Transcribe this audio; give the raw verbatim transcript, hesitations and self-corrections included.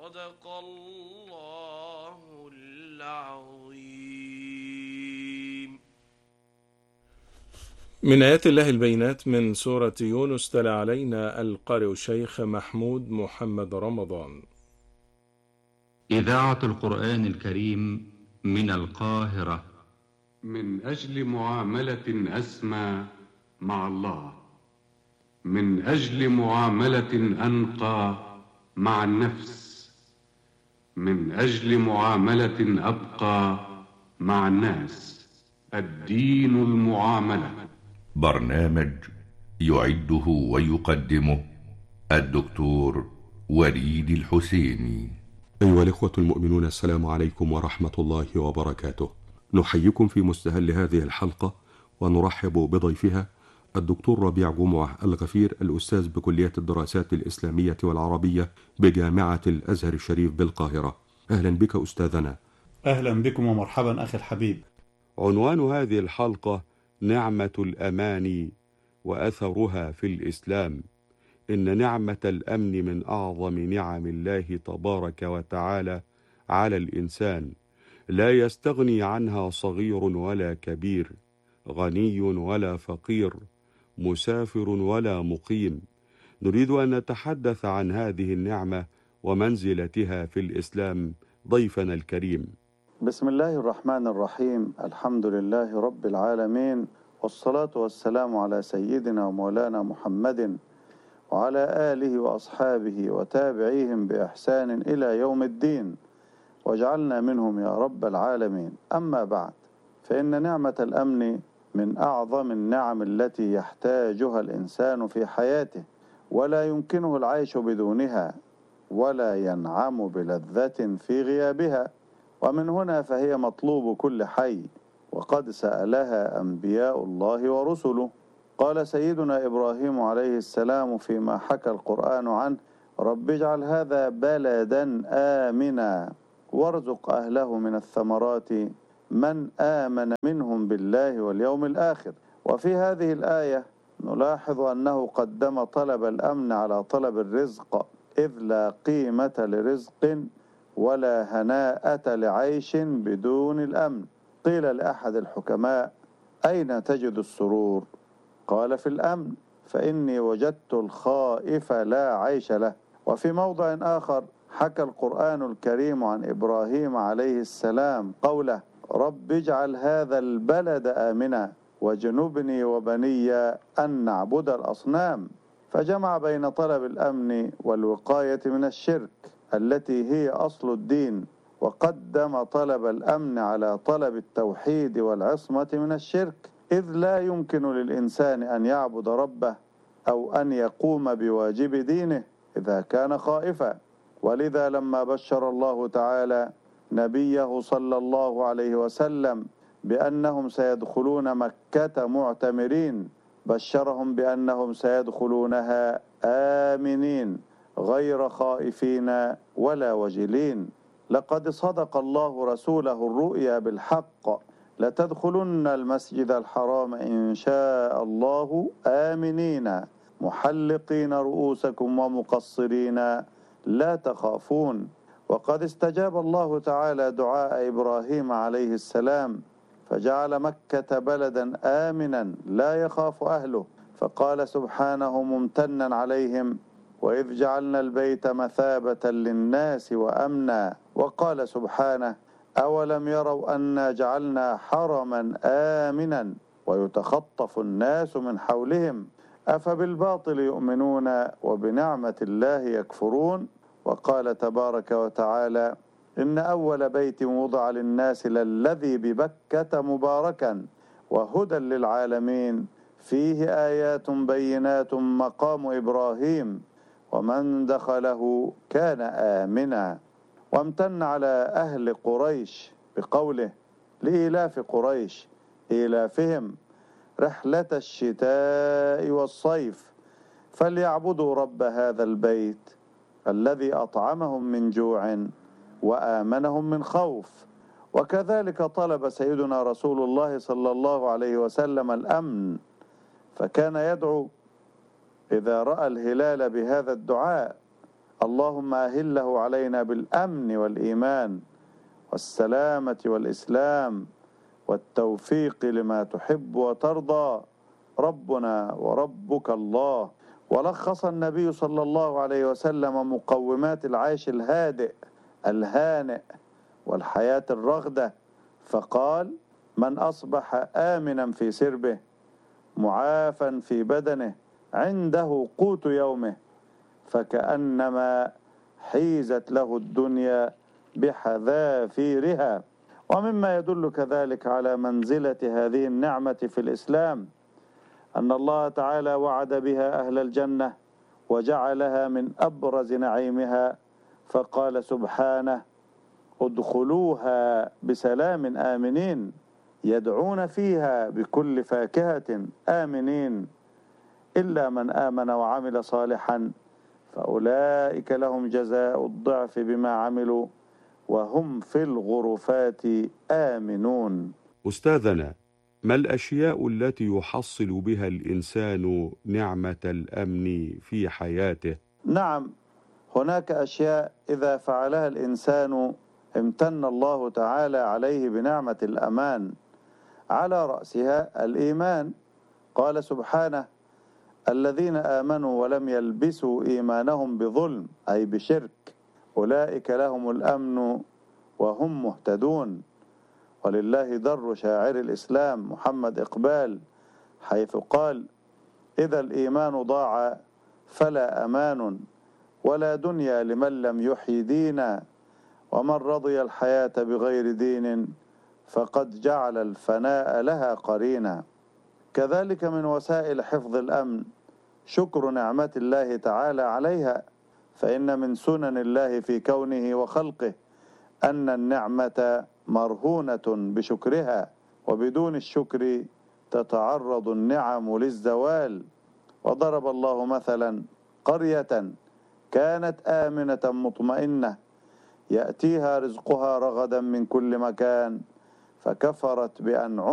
صدق الله العظيم. من آيات الله البينات من سورة يونس تلا علينا القارئ الشيخ محمود محمد رمضان. إذاعة القرآن الكريم من القاهرة. من أجل معاملة أسمى مع الله، من أجل معاملة أنقى مع النفس، من أجل معاملة أبقى مع الناس. الدين المعاملة. برنامج يعده ويقدمه الدكتور وليد الحسيني. أيها الإخوة المؤمنون، السلام عليكم ورحمة الله وبركاته. نحييكم في مستهل هذه الحلقة ونرحب بضيفها الدكتور ربيع جمعة الغفير، الأستاذ بكلية الدراسات الإسلامية والعربية بجامعة الأزهر الشريف بالقاهرة. أهلا بك أستاذنا. أهلا بكم ومرحبا أخي الحبيب. عنوان هذه الحلقة نعمة الأمان وأثرها في الإسلام. إن نعمة الأمن من أعظم نعم الله تبارك وتعالى على الإنسان، لا يستغني عنها صغير ولا كبير، غني ولا فقير، مسافر ولا مقيم. نريد أن نتحدث عن هذه النعمة ومنزلتها في الإسلام ضيفنا الكريم. بسم الله الرحمن الرحيم. الحمد لله رب العالمين، والصلاة والسلام على سيدنا ومولانا محمد وعلى آله وأصحابه وتابعيهم بإحسان إلى يوم الدين، واجعلنا منهم يا رب العالمين. أما بعد، فإن نعمة الأمن من أعظم النعم التي يحتاجها الإنسان في حياته، ولا يمكنه العيش بدونها، ولا ينعم بلذة في غيابها. ومن هنا فهي مطلوب كل حي، وقد سألها أنبياء الله ورسله. قال سيدنا إبراهيم عليه السلام فيما حكى القرآن عنه: رب اجعل هذا بلدا آمنا وارزق أهله من الثمرات من آمن منهم بالله واليوم الآخر. وفي هذه الآية نلاحظ أنه قدم طلب الأمن على طلب الرزق، إذ لا قيمة لرزق ولا هناءة لعيش بدون الأمن. قيل لأحد الحكماء: أين تجد السرور؟ قال: في الأمن، فإني وجدت الخائف لا عيش له. وفي موضع آخر حكى القرآن الكريم عن إبراهيم عليه السلام قوله: رب اجعل هذا البلد آمنا واجنبني وبني أن نعبد الأصنام. فجمع بين طلب الأمن والوقاية من الشرك التي هي أصل الدين، وقدم طلب الأمن على طلب التوحيد والعصمة من الشرك، إذ لا يمكن للإنسان أن يعبد ربه أو أن يقوم بواجب دينه إذا كان خائفا. ولذا لما بشر الله تعالى نبيه صلى الله عليه وسلم بأنهم سيدخلون مكة معتمرين، بشرهم بأنهم سيدخلونها آمنين غير خائفين ولا وجلين. لقد صدق الله رسوله الرؤيا بالحق: لتدخلن المسجد الحرام إن شاء الله آمنين محلقين رؤوسكم ومقصرين لا تخافون. وقد استجاب الله تعالى دعاء إبراهيم عليه السلام، فجعل مكة بلدا آمنا لا يخاف أهله، فقال سبحانه ممتنا عليهم: وإذ جعلنا البيت مثابة للناس وأمنا. وقال سبحانه: أولم يروا أنا جعلنا حرما آمنا ويتخطف الناس من حولهم أفبالباطل يؤمنون وبنعمة الله يكفرون. وقال تبارك وتعالى: إن أول بيت وضع للناس للذي ببكة مباركا وهدى للعالمين فيه آيات بينات مقام إبراهيم ومن دخله كان آمنا. وامتن على أهل قريش بقوله: لإيلاف قريش إيلافهم رحلة الشتاء والصيف فليعبدوا رب هذا البيت الذي أطعمهم من جوع وآمنهم من خوف. وكذلك طلب سيدنا رسول الله صلى الله عليه وسلم الأمن، فكان يدعو إذا رأى الهلال بهذا الدعاء: اللهم أهله علينا بالأمن والإيمان والسلامة والإسلام والتوفيق لما تحب وترضى ربنا وربك الله. ولخص النبي صلى الله عليه وسلم مقومات العيش الهادئ الهانئ والحياة الرغدة، فقال: من أصبح آمنا في سربه معافا في بدنه عنده قوت يومه فكأنما حيزت له الدنيا بحذافيرها. ومما يدل كذلك على منزلة هذه النعمة في الإسلام أن الله تعالى وعد بها أهل الجنة وجعلها من أبرز نعيمها، فقال سبحانه: ادخلوها بسلام آمنين يدعون فيها بكل فاكهة آمنين إلا من آمن وعمل صالحا فأولئك لهم جزاء الضعف بما عملوا وهم في الغرفات آمنون. أستاذنا، ما الأشياء التي يحصل بها الإنسان نعمة الأمن في حياته؟ نعم، هناك أشياء إذا فعلها الإنسان امتن الله تعالى عليه بنعمة الأمان، على رأسها الإيمان. قال سبحانه: الذين آمنوا ولم يلبسوا إيمانهم بظلم أي بشرك أولئك لهم الأمن وهم مهتدون. ولله در شاعر الإسلام محمد إقبال حيث قال: إذا الإيمان ضاع فلا أمان ولا دنيا لمن لم يحيي دينا ومن رضي الحياة بغير دين فقد جعل الفناء لها قرينا. كذلك من وسائل حفظ الأمن شكر نعمة الله تعالى عليها، فإن من سنن الله في كونه وخلقه أن النعمة مرهونة بشكرها، وبدون الشكر تتعرض النعم للزوال. وضرب الله مثلا قرية كانت آمنة مطمئنة يأتيها رزقها رغدا من كل مكان فكفرت بأنعم